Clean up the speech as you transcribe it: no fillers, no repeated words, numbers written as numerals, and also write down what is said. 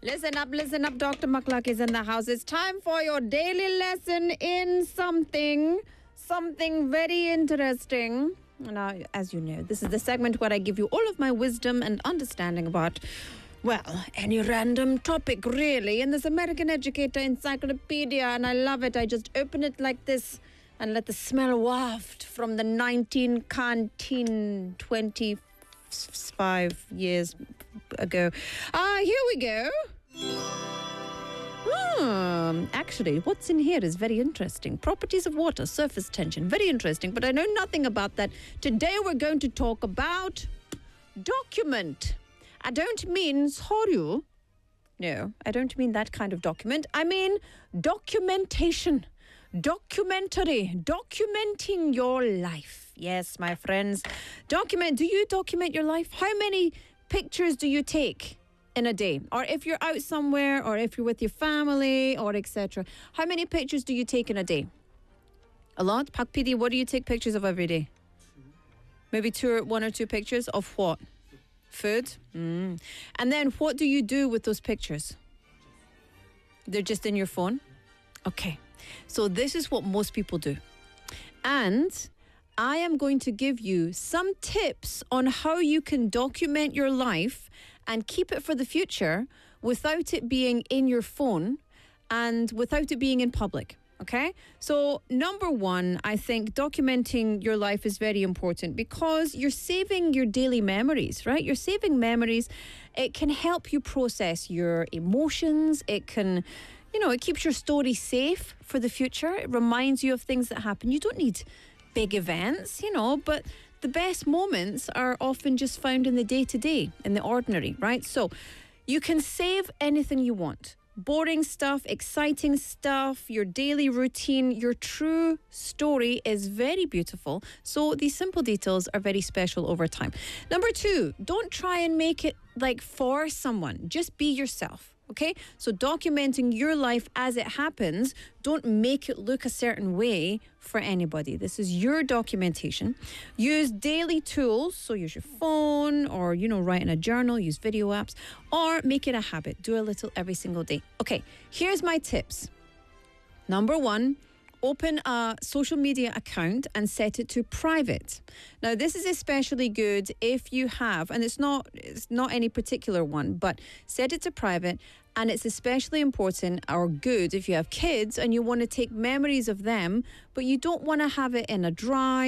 Listen up. Dr. Maklak is in the house. It's time for your daily lesson in something very interesting. Now, as you know, this is the segment where I give you all of my wisdom and understanding about, well, any random topic, really. And this American Educator Encyclopedia, and I love it. I just open it like this and let the smell waft from the 19 canteen 25 years ago. Here we go. Actually, what's in here is very interesting. Properties of water, surface tension, very interesting, but I know nothing about that. Today we're going to talk about document. I don't mean soryu. No, I don't mean that kind of document. I mean documentation. Documentary. Documenting your life. Yes, my friends. Do you document your life? How many pictures do you take in a day? Or if you're out somewhere, or if you're with your family, or etc. How many pictures do you take in a day? A lot? Pak PD, what do you take pictures of every day? Maybe one or two pictures of what? Food? And then what do you do with those pictures? They're just in your phone? Okay. So this is what most people do. And I am going to give you some tips on how you can document your life and keep it for the future without it being in your phone and without it being in public. Okay? So number one, I think documenting your life is very important because you're saving your daily memories, right? You're saving memories. It can help you process your emotions. It can, it keeps your story safe for the future. It reminds you of things that happen. You don't need big events, but the best moments are often just found in the day-to-day, in the ordinary, right? So you can save anything you want. Boring stuff, exciting stuff, your daily routine, your true story is very beautiful. So these simple details are very special over time. Number two, don't try and make it like for someone. Just be yourself. Okay, so documenting your life as it happens, don't make it look a certain way for anybody. This is your documentation. Use daily tools, so use your phone or, write in a journal, use video apps, or make it a habit. Do a little every single day. Okay, here's my tips. Number one, open a social media account and set it to private. Now, this is especially good if you have, and it's not any particular one, but set it to private. And it's especially important or good if you have kids and you want to take memories of them, but you don't want to have it in a drive